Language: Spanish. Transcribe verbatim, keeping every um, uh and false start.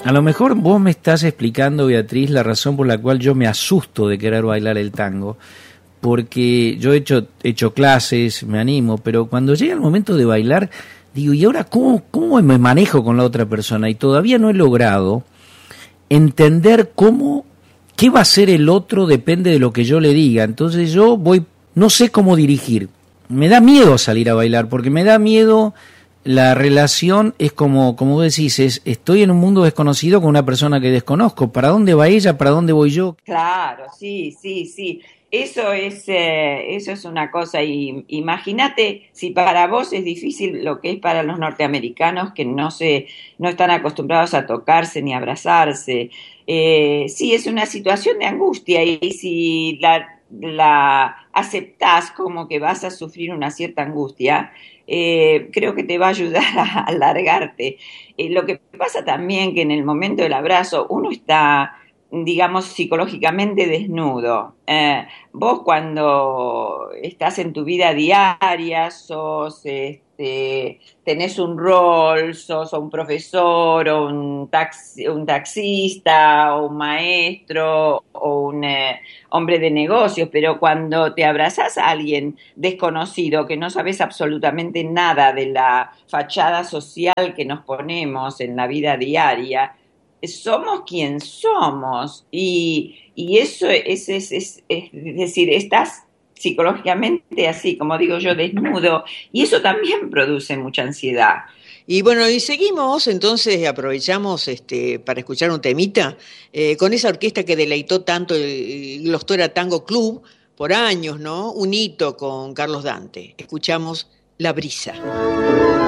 A lo mejor vos me estás explicando, Beatriz, la razón por la cual yo me asusto de querer bailar el tango, porque yo he hecho, he hecho clases, me animo, pero cuando llega el momento de bailar, digo, ¿y ahora cómo, cómo me manejo con la otra persona? Y todavía no he logrado entender cómo, qué va a hacer el otro depende de lo que yo le diga. Entonces yo voy, no sé cómo dirigir. Me da miedo salir a bailar, porque me da miedo. La relación es como, como vos decís, es, estoy en un mundo desconocido con una persona que desconozco. ¿Para dónde va ella? ¿Para dónde voy yo? Claro, sí, sí, sí. Eso es, eh, eso es una cosa. Y imagínate si para vos es difícil lo que es para los norteamericanos que no se, no están acostumbrados a tocarse ni a abrazarse. Eh, sí, es una situación de angustia y si la, la aceptás como que vas a sufrir una cierta angustia, eh, creo que te va a ayudar a alargarte. Eh, lo que pasa también que en el momento del abrazo uno está, digamos, psicológicamente desnudo. Eh, vos cuando estás en tu vida diaria, sos, este, tenés un rol, sos un profesor, o un, taxi, un taxista, o un maestro, o un eh, hombre de negocios, pero cuando te abrazás a alguien desconocido, que no sabes absolutamente nada de la fachada social que nos ponemos en la vida diaria, somos quien somos y, y eso es, es, es, es decir, estás psicológicamente así, como digo yo, desnudo, y eso también produce mucha ansiedad. Y bueno, y seguimos, entonces aprovechamos este, para escuchar un temita eh, con esa orquesta que deleitó tanto el Glostora Tango Club por años, ¿no? Un hito con Carlos Dante. Escuchamos La Brisa.